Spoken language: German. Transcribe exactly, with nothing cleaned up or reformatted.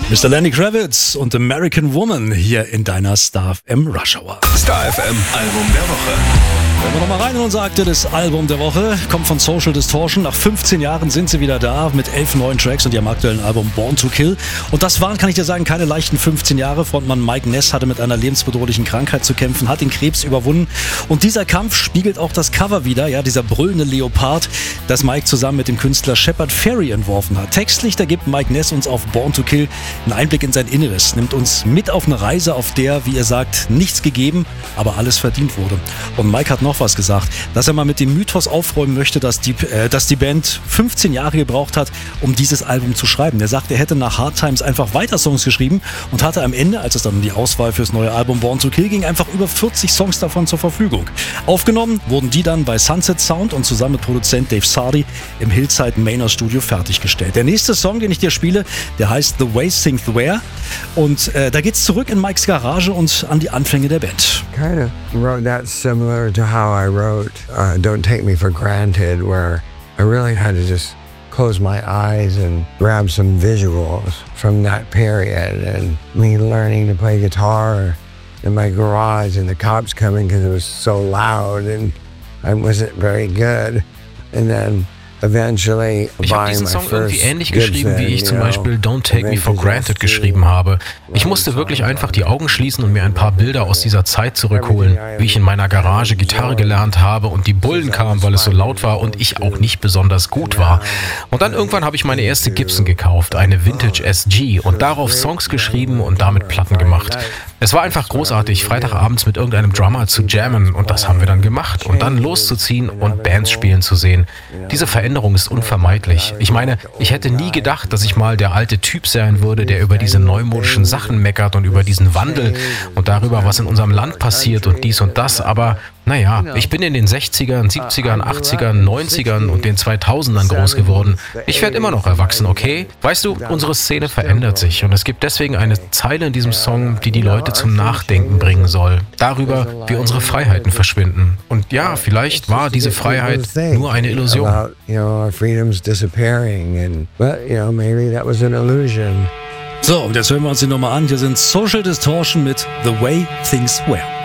Mister Lenny Kravitz und American Woman hier in deiner Star F M Rush Hour. Star F M Album der Woche. Hören wir nochmal rein in unser aktuelles Album der Woche. Kommt von Social Distortion. Nach fünfzehn Jahren sind sie wieder da mit elf neuen Tracks und ihrem aktuellen Album Born to Kill. Und das waren, kann ich dir sagen, keine leichten fünfzehn Jahre. Frontmann Mike Ness hatte mit einer lebensbedrohlichen Krankheit zu kämpfen, hat den Krebs überwunden. Und dieser Kampf spiegelt auch das Cover wider, ja, dieser brüllende Leopard, das Mike zusammen mit dem Künstler Shepard Fairey entworfen hat. Textlich, da gibt Mike Ness uns auf Born to Kill einen Einblick in sein Inneres, nimmt uns mit auf eine Reise, auf der, wie er sagt, nichts gegeben, aber alles verdient wurde. Und Mike hat noch was gesagt, dass er mal mit dem Mythos aufräumen möchte, dass die, äh, dass die Band fünfzehn Jahre gebraucht hat, um dieses Album zu schreiben. Er sagt, er hätte nach Hard Times einfach weiter Songs geschrieben und hatte am Ende, als es dann um die Auswahl fürs neue Album Born to Kill ging, einfach über vierzig Songs davon zur Verfügung. Aufgenommen wurden die dann bei Sunset Sound und zusammen mit Produzent Dave Sardi im Hillside Manor Studio fertiggestellt. Der nächste Song, den ich dir spiele, der heißt The Way Things Were und äh, da geht's zurück in Mikes Garage und an die Anfänge der Band. Kind of wrote that similar to how I wrote uh, Don't Take Me for Granted, where I really had to just close my eyes and grab some visuals from that period, and me learning to play guitar in my garage and the cops coming because it was so loud and I wasn't very good, and then eventually ich habe diesen Song irgendwie ähnlich geschrieben, wie ich zum Beispiel Don't Take Me for Granted geschrieben habe. Ich musste wirklich einfach die Augen schließen und mir ein paar Bilder aus dieser Zeit zurückholen, wie ich in meiner Garage Gitarre gelernt habe und die Bullen kamen, weil es so laut war und ich auch nicht besonders gut war. Und dann irgendwann habe ich meine erste Gibson gekauft, eine Vintage S G, und darauf Songs geschrieben und damit Platten gemacht. Es war einfach großartig, Freitagabends mit irgendeinem Drummer zu jammen, und das haben wir dann gemacht, und dann loszuziehen und Bands spielen zu sehen. Diese Veränderung ist unvermeidlich. Ich meine, ich hätte nie gedacht, dass ich mal der alte Typ sein würde, der über diese neumodischen Sachen meckert und über diesen Wandel und darüber, was in unserem Land passiert und dies und das, aber naja, ich bin in den sechzigern, siebzigern, achtzigern, neunzigern und den zweitausendern groß geworden. Ich werde immer noch erwachsen, okay? Weißt du, unsere Szene verändert sich und es gibt deswegen eine Zeile in diesem Song, die die Leute zum Nachdenken bringen soll. Darüber, wie unsere Freiheiten verschwinden. Und ja, vielleicht war diese Freiheit nur eine Illusion. So, und jetzt hören wir uns die nochmal an. Hier sind Social Distortion mit The Way Things Were.